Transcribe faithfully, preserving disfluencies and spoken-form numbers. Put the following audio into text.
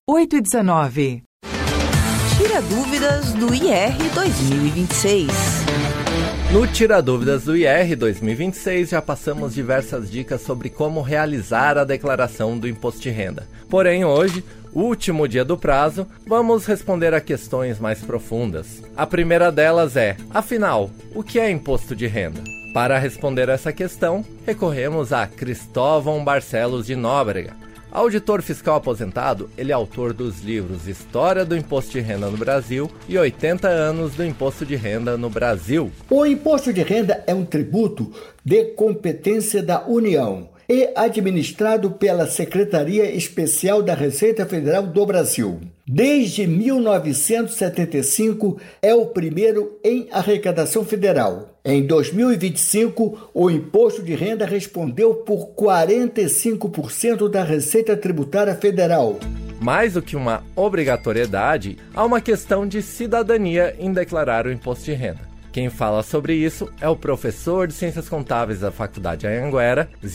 oito e dezenove. Tira dúvidas do I R dois mil e vinte e seis. No Tira Dúvidas do I R dois mil e vinte e seis já passamos diversas dicas sobre como realizar a declaração do imposto de renda. Porém, hoje, último dia do prazo, vamos responder a questões mais profundas. A primeira delas é, afinal, o que é imposto de renda? Para responder essa questão, recorremos a Cristóvão Barcelos de Nóbrega. Auditor fiscal aposentado, ele é autor dos livros História do Imposto de Renda no Brasil e oitenta anos do Imposto de Renda no Brasil. O imposto de renda é um tributo de competência da União e administrado pela Secretaria Especial da Receita Federal do Brasil. Desde mil novecentos e setenta e cinco, é o primeiro em arrecadação federal. Em dois mil e vinte e cinco, o imposto de renda respondeu por quarenta e cinco por cento da Receita Tributária Federal. Mais do que uma obrigatoriedade, há uma questão de cidadania em declarar o imposto de renda. Quem fala sobre isso é o professor de Ciências Contábeis da Faculdade Anhanguera,